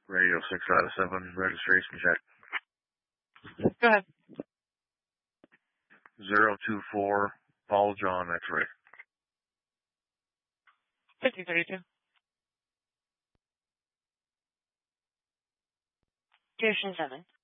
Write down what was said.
Radio 6 out of 7, registration check. Go ahead. 024, Paul John X-ray. 1532. Station 7.